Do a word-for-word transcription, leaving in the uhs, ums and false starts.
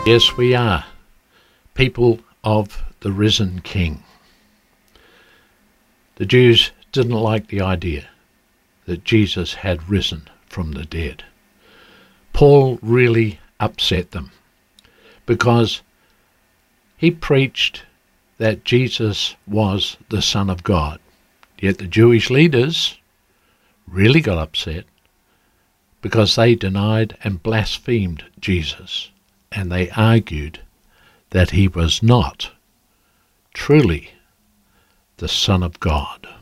Yes, we are people of the risen King. The Jews didn't like the idea that Jesus had risen from the dead. Paul really upset them because he preached that Jesus was the Son of God. Yet the Jewish leaders really got upset because they denied and blasphemed Jesus, and they argued that he was not truly the Son of God.